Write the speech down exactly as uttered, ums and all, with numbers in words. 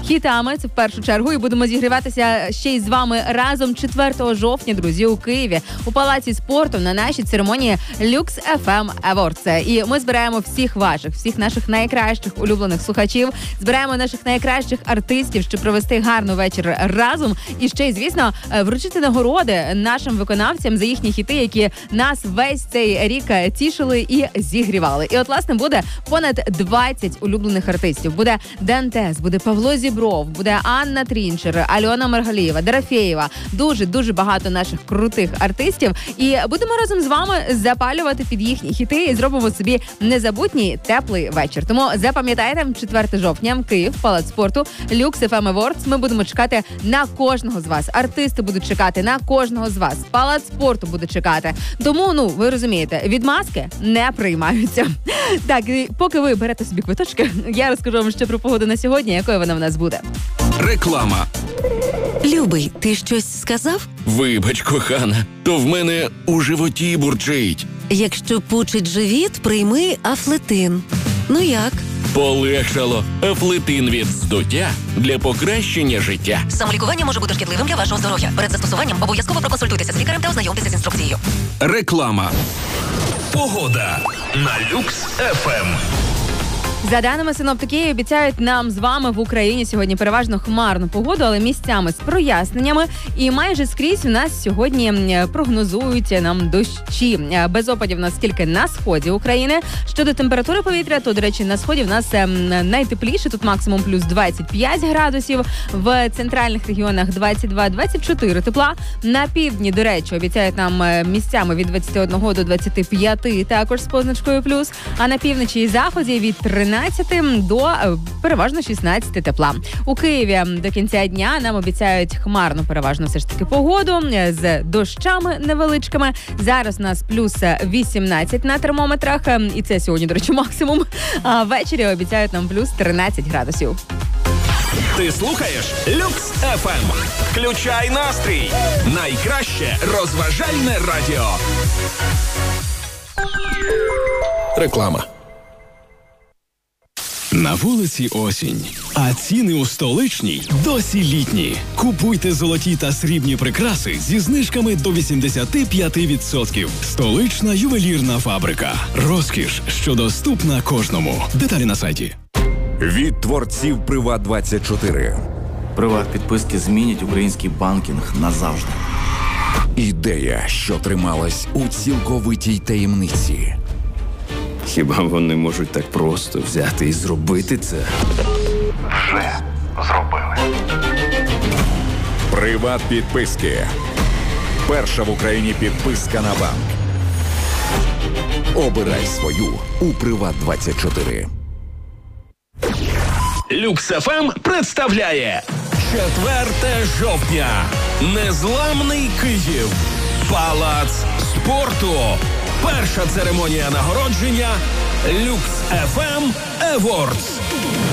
хітами, це в першу чергу, і будемо зігріватися ще й з вами разом четвертого жовтня, друзі, у Києві, у Палаці спорту на нашій церемонії Lux еф ем Awards. І ми збираємо всіх ваших, всіх наших найкращих улюблених слухачів, збираємо наших найкращих артистів, щоб провести гарний вечір разом і ще й, звісно, вручити нагороди нашим виконавцям за їхні хіти, які нас весь цей рік тішили і зігрівали. І от, власне, буде понад двадцять улюблених артистів. Буде Дантес, буде Павло Зібров, буде Анна Трінчер, Альона Маргалієва, Дорофєєва. Дуже-дуже багато наших крутих артистів. І будемо разом з вами запалювати під їхні хіти і зробимо собі незабутній теплий вечір. Тому запам'ятайте, четвертого жовтня, Київ, Палац спорту, Lux еф ем Awards. Ми будемо чекати на кожного з вас. Артисти будуть чекати на кожного з вас. Палац спорту буде чекати. Тому, ну, ви розумієте, відмазки не приймаються. Так, і поки ви берете собі квиточки, я розкажу вам ще про погоду на сьогодні, якою вона в нас буде. Реклама. Любий, ти щось сказав? Вибач, кохана, то в мене у животі бурчить. Якщо пучить живіт, прийми Афлетин. Ну як? Полегшало. Афлетин від здуття для покращення життя. Самолікування може бути шкідливим для вашого здоров'я. Перед застосуванням обов'язково проконсультуйтеся з лікарем та ознайомтеся з інструкцією. Реклама. Погода на Lux еф ем. За даними синоптиків, обіцяють нам з вами в Україні сьогодні переважно хмарну погоду, але місцями з проясненнями. І майже скрізь у нас сьогодні прогнозують нам дощі. Без опадів у нас тільки на сході України. Щодо температури повітря, то, до речі, на сході в нас найтепліше, тут максимум плюс двадцять п'ять градусів, в центральних регіонах двадцять два - двадцять чотири тепла. На півдні, до речі, обіцяють нам місцями від двадцяти одного до двадцяти п'яти, також з позначкою плюс, а на півночі і заході від тринадцяти до переважно шістнадцяти тепла. У Києві до кінця дня нам обіцяють хмарну переважно все ж таки погоду з дощами невеличкими. Зараз у нас плюс вісімнадцять на термометрах, і це сьогодні, до речі, максимум. А ввечері обіцяють нам плюс тринадцять градусів. Ти слухаєш Lux еф ем. Включай настрій. Найкраще розважальне радіо. Реклама. На вулиці осінь, а ціни у столичній досі літні. Купуйте золоті та срібні прикраси зі знижками до вісімдесят п'ять відсотків. Столична ювелірна фабрика. Розкіш, що доступна кожному. Деталі на сайті. Від творців Приват двадцять чотири. Приват-підписки змінять український банкінг назавжди. Ідея, що трималась у цілковитій таємниці. Хіба вони можуть так просто взяти і зробити це? Вже зробили. Приват-підписки. Перша в Україні підписка на банк. Обирай свою у Приват двадцять чотири. Lux еф ем представляє четвертого жовтня. Незламний Київ. Палац спорту. Перша церемонія нагородження Lux еф ем Awards.